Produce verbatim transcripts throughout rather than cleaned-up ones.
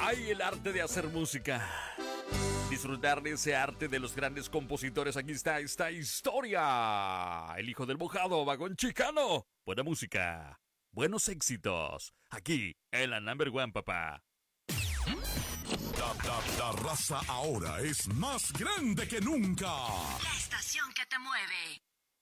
Ay, el arte de hacer música. Disfrutar de ese arte de los grandes compositores. Aquí está esta historia. El hijo del mojado, Vagón Chicano. Buena música, buenos éxitos. Aquí en la number one, papá. La, la, la raza ahora es más grande que nunca. La estación que te mueve.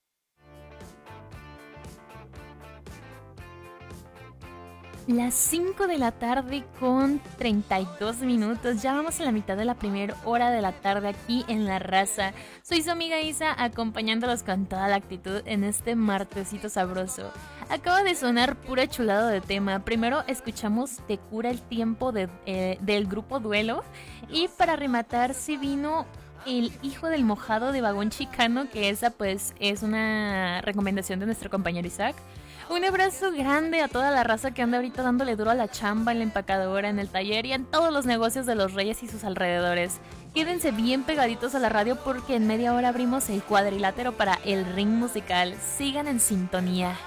Las cinco de la tarde con treinta y dos minutos. Ya vamos a la mitad de la primera hora de la tarde aquí en La Raza. Soy su amiga Isa, acompañándolos con toda la actitud en este martesito sabroso. Acaba de sonar pura chulada de tema. Primero escuchamos Te cura el tiempo de, eh, del grupo Duelo. Y para rematar se vino El hijo del mojado de Vagón Chicano, que esa pues es una recomendación de nuestro compañero Isaac. Un abrazo grande a toda la raza que anda ahorita dándole duro a la chamba, en la empacadora, en el taller y en todos los negocios de los Reyes y sus alrededores. Quédense bien pegaditos a la radio porque en media hora abrimos el cuadrilátero para el ring musical. Sigan en sintonía.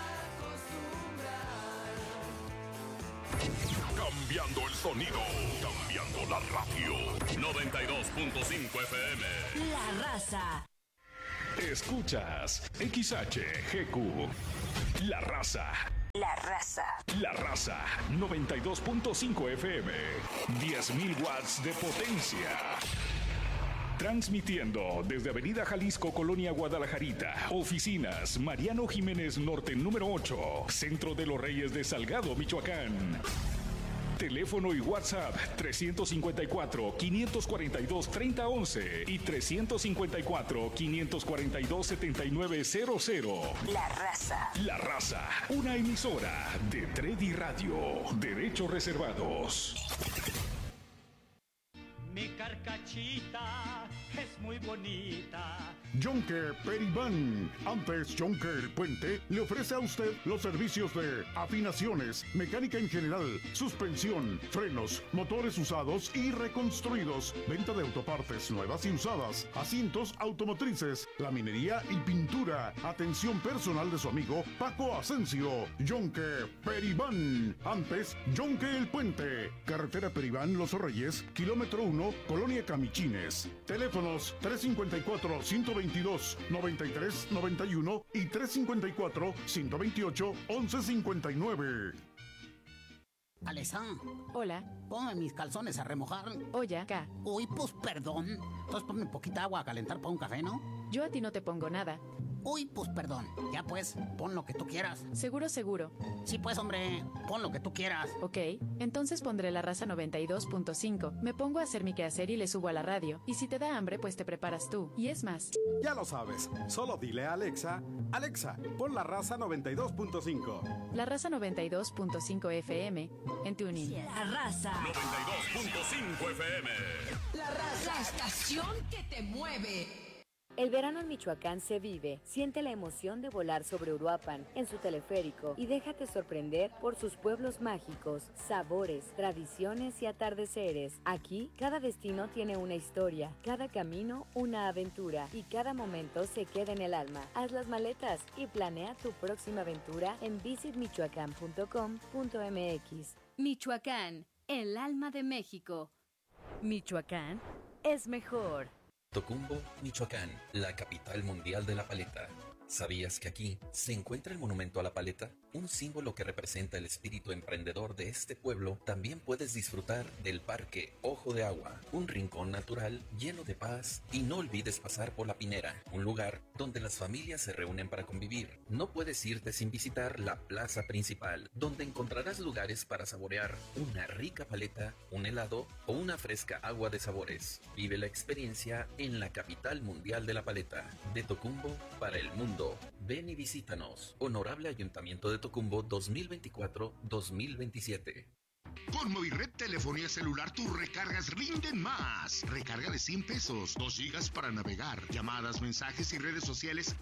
Cambiando el sonido, cambiando la radio. noventa y dos punto cinco F M. La Raza. Escuchas X H G Q. La Raza. La Raza. La Raza. noventa y dos punto cinco F M. diez mil watts de potencia. Transmitiendo desde Avenida Jalisco, Colonia Guadalajarita. Oficinas Mariano Jiménez Norte número ocho. Centro de los Reyes de Salgado, Michoacán. Teléfono y WhatsApp trescientos cincuenta y cuatro, quinientos cuarenta y dos, treinta once y trescientos cincuenta y cuatro, quinientos cuarenta y dos, setenta y nueve cero cero. La Raza. La Raza, una emisora de Tredi Radio. Derechos reservados. Mi carcachita es muy bonita. Jonker Peribán. Antes Jonker Puente le ofrece a usted los servicios de afinaciones, mecánica en general, suspensión, frenos, motores usados y reconstruidos, venta de autopartes nuevas y usadas, asientos automotrices, laminería y pintura. Atención personal de su amigo Paco Asensio. Jonker Peribán. Antes Jonker El Puente. Carretera Peribán Los Reyes, kilómetro uno, Colonia Camichines. Teléfonos tres cincuenta y cuatro, ciento veintidós, noventa y tres, noventa y uno y tres cincuenta y cuatro, ciento veintiocho, once cincuenta y nueve. Alesa. Hola. Ponme mis calzones a remojar. Oye, acá. Uy, pues perdón. Entonces ponme poquita agua a calentar para un café, ¿no? Yo a ti no te pongo nada. Uy, pues perdón. Ya pues, pon lo que tú quieras. Seguro, seguro. Sí, pues hombre, pon lo que tú quieras. Ok, entonces pondré La Raza noventa y dos punto cinco. Me pongo a hacer mi quehacer y le subo a la radio. Y si te da hambre, pues te preparas tú. Y es más. Ya lo sabes, solo dile a Alexa, Alexa, pon La Raza noventa y dos punto cinco. La Raza noventa y dos punto cinco F M en TuneIn. La Raza. noventa y dos punto cinco F M. La Raza. La estación que te mueve. El verano en Michoacán se vive. Siente la emoción de volar sobre Uruapan en su teleférico y déjate sorprender por sus pueblos mágicos, sabores, tradiciones y atardeceres. Aquí, cada destino tiene una historia, cada camino una aventura y cada momento se queda en el alma. Haz las maletas y planea tu próxima aventura en visit michoacán punto com punto m x. Michoacán, el alma de México. Michoacán es mejor. Tocumbo, Michoacán, la capital mundial de la paleta. ¿Sabías que aquí se encuentra el monumento a la paleta? Un símbolo que representa el espíritu emprendedor de este pueblo. También puedes disfrutar del Parque Ojo de Agua, un rincón natural lleno de paz. Y no olvides pasar por La Pinera, un lugar donde las familias se reúnen para convivir. No puedes irte sin visitar la plaza principal, donde encontrarás lugares para saborear una rica paleta, un helado o una fresca agua de sabores. Vive la experiencia en la capital mundial de la paleta, de Tocumbo para el mundo. Ven y visítanos. Honorable Ayuntamiento de Tocumbo dos mil veinticuatro a dos mil veintisiete. Con Movired Telefonía Celular tus recargas rinden más. Recarga de cien pesos, dos gigas para navegar, llamadas, mensajes y redes sociales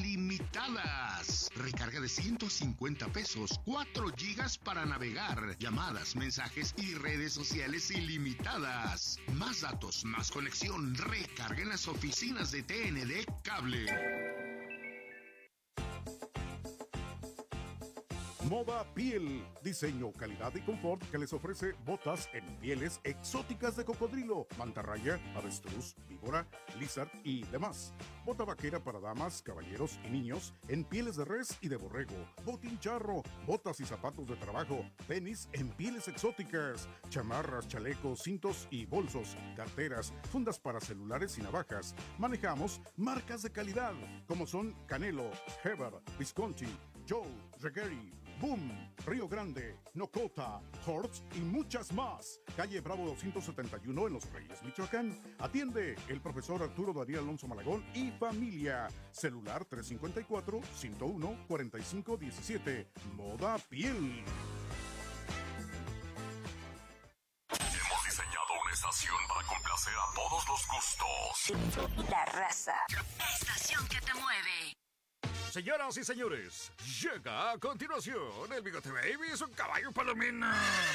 ilimitadas. Recarga de ciento cincuenta pesos, cuatro gigas para navegar, llamadas, mensajes y redes sociales ilimitadas. Más datos, más conexión. Recarga en las oficinas de T N D Cable. Moda Piel, diseño, calidad y confort que les ofrece botas en pieles exóticas de cocodrilo, mantarraya, avestruz, víbora, lizard y demás. Bota vaquera para damas, caballeros y niños en pieles de res y de borrego, botín charro, botas y zapatos de trabajo, tenis en pieles exóticas, chamarras, chalecos, cintos y bolsos, carteras, fundas para celulares y navajas. Manejamos marcas de calidad como son Canelo, Heber, Visconti, Joe, Regueri, Boom, Río Grande, Nocota, Hortz y muchas más. Calle Bravo doscientos setenta y uno en Los Reyes, Michoacán. Atiende el profesor Arturo Darío Alonso Malagón y familia. Celular tres cinco cuatro, ciento uno, cuarenta y cinco diecisiete. Moda Piel. Hemos diseñado una estación para complacer a todos los gustos. La Raza. Estación que te mueve. Señoras y señores, llega a continuación el Bigote Baby, es un caballo palomino.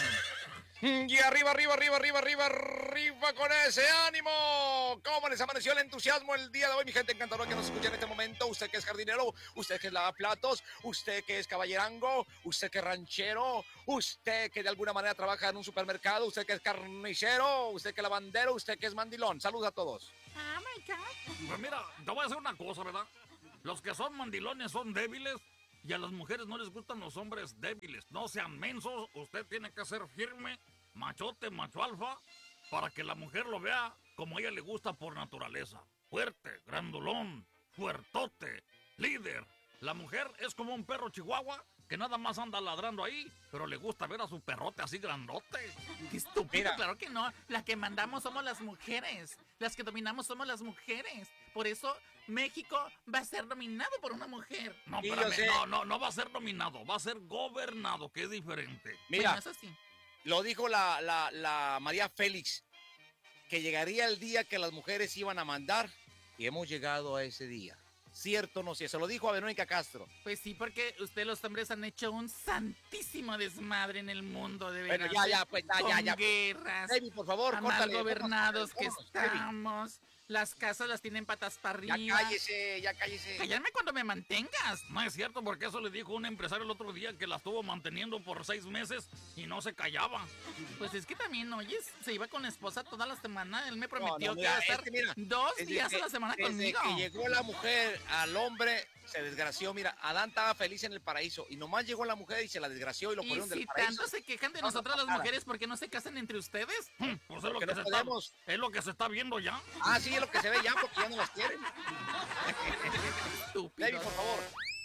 Y arriba, arriba, arriba, arriba, arriba, arriba con ese ánimo. ¿Cómo les amaneció el entusiasmo el día de hoy, mi gente encantadora que nos escucha en este momento? Usted que es jardinero, usted que es lavaplatos, usted que es caballerango, usted que es ranchero, usted que de alguna manera trabaja en un supermercado, usted que es carnicero, usted que es lavandero, usted que es mandilón. Saludos a todos. Oh my God. Pues mira, te voy a decir una cosa, ¿verdad? Los que son mandilones son débiles y a las mujeres no les gustan los hombres débiles. No sean mensos, usted tiene que ser firme, machote, macho alfa, para que la mujer lo vea como a ella le gusta por naturaleza. Fuerte, grandulón, fuertote, líder. La mujer es como un perro chihuahua que nada más anda ladrando ahí, pero le gusta ver a su perrote así grandote. ¡Qué estúpido! Claro que no. Las que mandamos somos las mujeres. Las que dominamos somos las mujeres. Por eso México va a ser dominado por una mujer. No, espérame, no, no, no va a ser dominado, va a ser gobernado, que es diferente. Mira, bueno, eso sí. Lo dijo la, la, la María Félix, que llegaría el día que las mujeres iban a mandar, y hemos llegado a ese día. ¿Cierto o no? Si se lo dijo a Verónica Castro. Pues sí, porque ustedes los hombres han hecho un santísimo desmadre en el mundo, de verdad. Bueno, ya, ya, pues, ya, Con ya, ya. guerras, Baby, por favor, a mal córtale, gobernados que vámonos, Baby. estamos. Las casas las tienen patas para arriba. Ya cállese, ya cállese. Callarme cuando me mantengas. No es cierto, porque eso le dijo un empresario el otro día que la estuvo manteniendo por seis meses y no se callaba. Pues es que también, oyes, se iba con la esposa toda la semana. Él me prometió No, no, que mira, iba a estar es que mira, dos desde días que- a la semana desde conmigo. que llegó la mujer al hombre, se desgració. Mira, Adán estaba feliz en el paraíso y nomás llegó la mujer y se la desgració y lo Y corrieron si del paraíso. tanto se quejan de No, nosotras no, las nada. mujeres, ¿por qué no se casan entre ustedes? Pues es lo, Porque que no se podemos. está, es lo que se está viendo ya. Ah, sí, es lo que se ve ya porque ya no las quieren. Baby, por favor.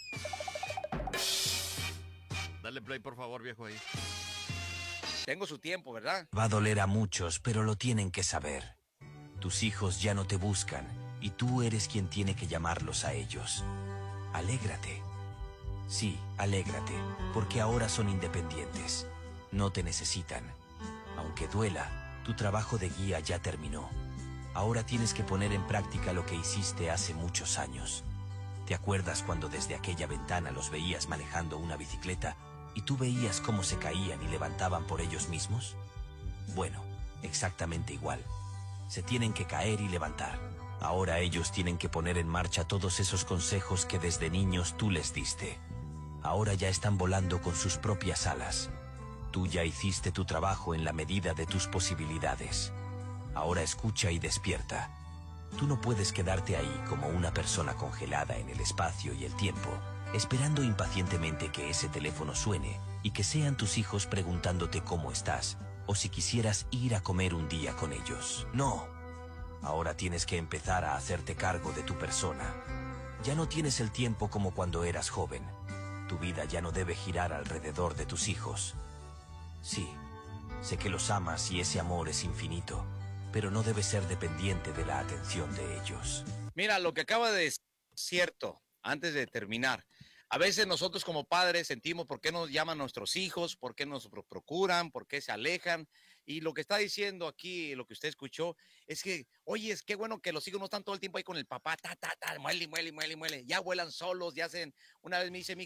Dale play, por favor, viejo, ahí. Tengo su tiempo, ¿verdad? Va a doler a muchos, pero lo tienen que saber. Tus hijos ya no te buscan y tú eres quien tiene que llamarlos a ellos. Alégrate. Sí, alégrate, porque ahora son independientes. No te necesitan. Aunque duela, tu trabajo de guía ya terminó. Ahora tienes que poner en práctica lo que hiciste hace muchos años. ¿Te acuerdas cuando desde aquella ventana los veías manejando una bicicleta y tú veías cómo se caían y levantaban por ellos mismos? Bueno, exactamente igual. Se tienen que caer y levantar. Ahora ellos tienen que poner en marcha todos esos consejos que desde niños tú les diste. Ahora ya están volando con sus propias alas. Tú ya hiciste tu trabajo en la medida de tus posibilidades. Ahora escucha y despierta. Tú no puedes quedarte ahí como una persona congelada en el espacio y el tiempo, esperando impacientemente que ese teléfono suene y que sean tus hijos preguntándote cómo estás, o si quisieras ir a comer un día con ellos. No. Ahora tienes que empezar a hacerte cargo de tu persona. Ya no tienes el tiempo como cuando eras joven. Tu vida ya no debe girar alrededor de tus hijos. Sí, sé que los amas y ese amor es infinito, pero no debe ser dependiente de la atención de ellos. Mira, lo que acaba de decir es cierto, antes de terminar. A veces nosotros como padres sentimos por qué nos llaman nuestros hijos, por qué nos pro- procuran, por qué se alejan. Y lo que está diciendo aquí, lo que usted escuchó, es que, oye, es que bueno que los hijos no están todo el tiempo ahí con el papá, ta, ta, ta, muele, muele, muele, muele. Ya vuelan solos, ya hacen. Una vez me dice mi hija,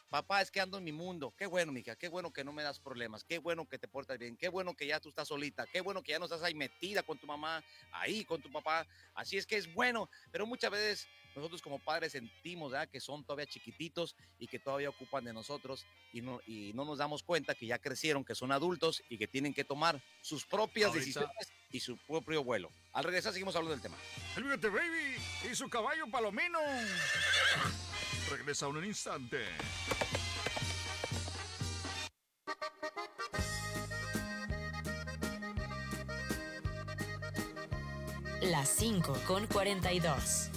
papá, es que ando en mi mundo. Qué bueno, mija, qué bueno que no me das problemas, qué bueno que te portas bien, qué bueno que ya tú estás solita, qué bueno que ya no estás ahí metida con tu mamá, ahí con tu papá. Así es que es bueno, pero muchas veces nosotros como padres sentimos, ¿verdad?, que son todavía chiquititos y que todavía ocupan de nosotros y no, y no nos damos cuenta que ya crecieron, que son adultos y que tienen que tomar sus propias Ahorita. decisiones y su propio vuelo. Al regresar seguimos hablando del tema. El Bigote Baby y su caballo palomino. Regresa en un instante. Las cinco con cuarenta y dos.